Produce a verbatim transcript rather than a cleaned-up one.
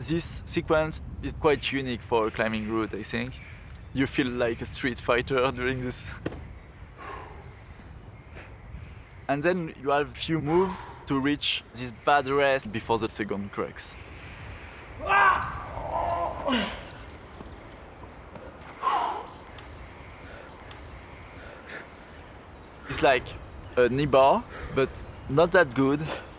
This sequence is quite unique for a climbing route, I think. You feel like a street fighter during this. And then you have a few moves to reach this bad rest before the second crux. It's like a knee bar, but not that good.